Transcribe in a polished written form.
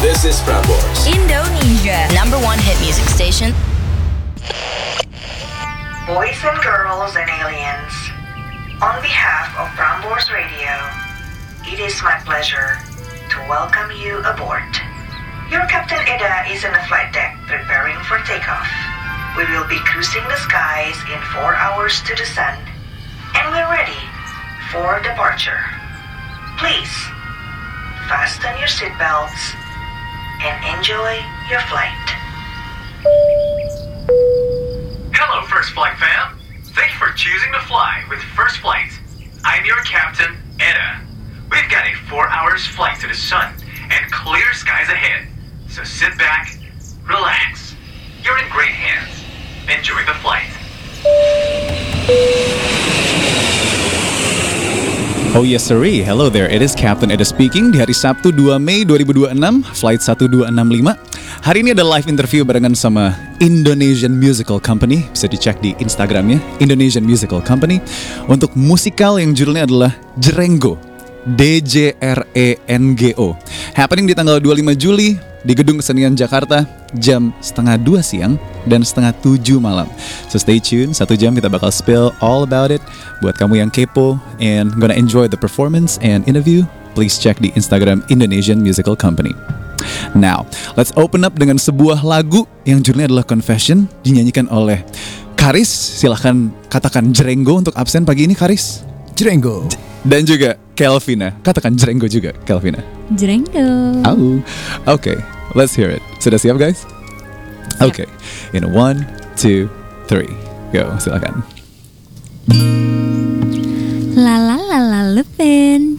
This is Prambors, Indonesia #1 hit music station. Boys and girls and aliens, on behalf of Prambors Radio, it is my pleasure to welcome you aboard. Your Captain Eda is in the flight deck preparing for takeoff. We will be cruising the skies in 4 hours to the sun, and we're ready for departure. Please, fasten your seatbelts and enjoy your flight. Hello, First Flight fam. Thank you for choosing to fly with First Flight. I'm your captain, Eda. We've got a 4 hours flight to the sun and clear skies ahead. So sit back, relax. You're in great hands. Enjoy the flight. Oh yes sirree, hello there, it is Captain Eda speaking di hari Sabtu 2 Mei 2026, Flight 1265. Hari ini ada live interview barengan sama Indonesian Musical Company, bisa dicek di Instagramnya, Indonesian Musical Company, untuk musikal yang judulnya adalah Jrenggo, DJRENGO. Happening di tanggal 25 Juli di Gedung Kesenian Jakarta jam 1:30 siang dan 6:30 malam. So stay tuned, 1 jam kita bakal spill all about it. Buat kamu yang kepo and gonna enjoy the performance and interview, please check di Instagram Indonesian Musical Company. Now, let's open up dengan sebuah lagu yang judulnya adalah Confession, dinyanyikan oleh Karis. Silahkan katakan Jrenggo untuk absen pagi ini, Karis. Jrenggo. Dan juga Kelvina, katakan Jrenggo juga, Kelvina. Jrenggo. Au. Okay, let's hear it. Sudah siap guys? Okay, in 1, 2, 3, go, silakan. La la la la Le Pen.